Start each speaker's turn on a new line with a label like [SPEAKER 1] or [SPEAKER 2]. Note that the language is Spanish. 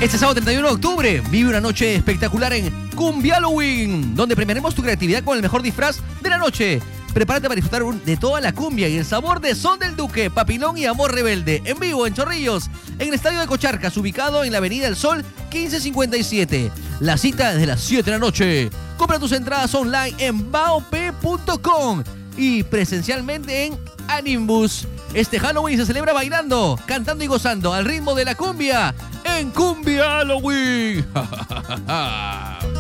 [SPEAKER 1] Este sábado 31 de octubre vive una noche espectacular en Cumbia Halloween, donde premiaremos tu creatividad con el mejor disfraz de la noche. Prepárate para disfrutar de toda la cumbia y el sabor de Son del Duque, Papilón y Amor Rebelde, en vivo en Chorrillos, en el Estadio de Cocharcas, ubicado en la Avenida del Sol 1557. La cita desde las 7 de la noche. Compra tus entradas online en baop.com y presencialmente en Animbus. Este Halloween se celebra bailando, cantando y gozando al ritmo de la cumbia en Cumbia Halloween.